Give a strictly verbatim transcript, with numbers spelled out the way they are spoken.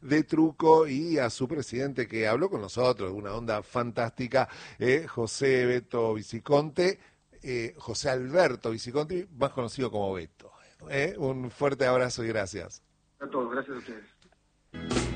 de Truco y a su presidente que habló con nosotros, una onda fantástica, eh, José Beto Viciconte, eh, José Alberto Viciconte, más conocido como Beto. Eh, un fuerte abrazo y gracias. A todos, gracias a ustedes.